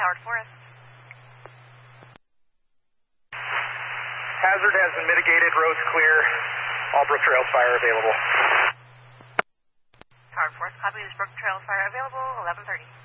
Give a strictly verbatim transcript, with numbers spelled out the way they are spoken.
Howard Forest. Hazard has been mitigated, roads clear, all Brook Trails fire available. Howard Forest, copy. This Brook Trails fire available, eleven thirty.